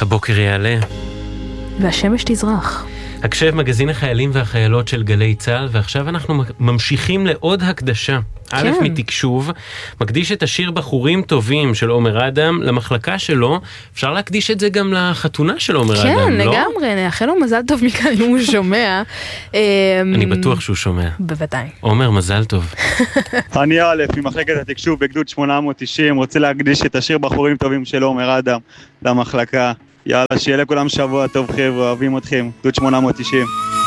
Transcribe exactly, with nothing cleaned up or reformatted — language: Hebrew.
הבוקר יעלה. והשמש תזרח. הקשב מגזין החיילים והחיילות של גלי צהל, ועכשיו אנחנו ממשיכים לעוד הקדשה. א' מתקשוב, מקדיש את השיר בחורים טובים של עומר אדם למחלקה שלו. אפשר להקדיש את זה גם לחתונה של עומר אדם, כן, לא? לגמרי, נאחל לו מזל טוב מכאן אם הוא שומע. אני בטוח שהוא שומע. בוודאי. עומר, מזל טוב. אני א' ממחלקת התקשוב בגדוד שמונה מאות תשעים, רוצה להקדיש את השיר בחורים טובים של עומר אדם למחלקה. יאללה, שיהיה לכולם שבוע טוב חבר'ה, אוהבים אתכם, גדוד שמונה מאות תשעים.